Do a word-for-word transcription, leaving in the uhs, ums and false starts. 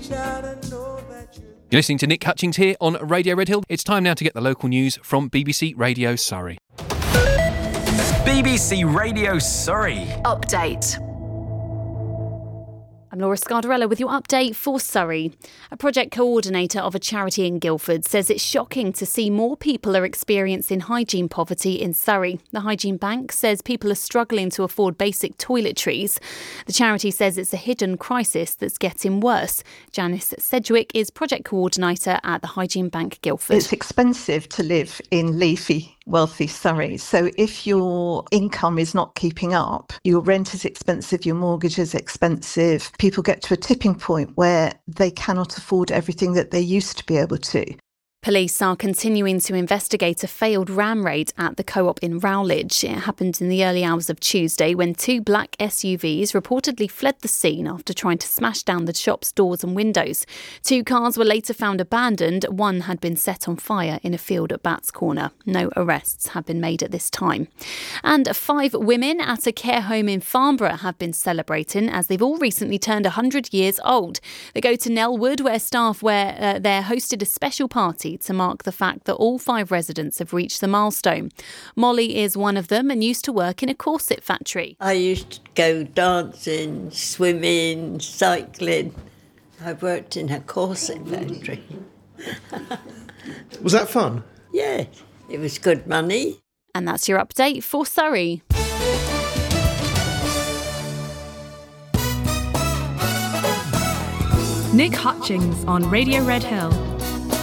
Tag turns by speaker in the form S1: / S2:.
S1: You're listening to Nick Hutchings here on Radio Red Hill. It's time now to get the local news from B B C Radio Surrey.
S2: B B C Radio Surrey.
S3: Update. I'm Laura Scardarella with your update for Surrey. A project coordinator of a charity in Guildford says it's shocking to see more people are experiencing hygiene poverty in Surrey. The Hygiene Bank says people are struggling to afford basic toiletries. The charity says it's a hidden crisis that's getting worse. Janice Sedgwick is project coordinator at the Hygiene Bank Guildford.
S4: It's expensive to live in leafy, wealthy Surrey. So if your income is not keeping up, your rent is expensive, your mortgage is expensive. People get to a tipping point where they cannot afford everything that they used to be able to.
S3: Police are continuing to investigate a failed ram raid at the Co-op in Rowledge. It happened in the early hours of Tuesday when two black S U Vs reportedly fled the scene after trying to smash down the shop's doors and windows. Two cars were later found abandoned. One had been set on fire in a field at Bats Corner. No arrests have been made at this time. And five women at a care home in Farnborough have been celebrating as they've all recently turned one hundred years old. They go to Nellwood where staff were uh, there hosted a special party to mark the fact that all five residents have reached the milestone. Molly is one of them and used to work in a corset factory.
S5: I used to go dancing, swimming, cycling. I worked in a corset factory.
S6: Was that fun?
S5: Yeah, it was good money.
S3: And that's your update for Surrey.
S7: Nick Hutchings on Radio Red Hill.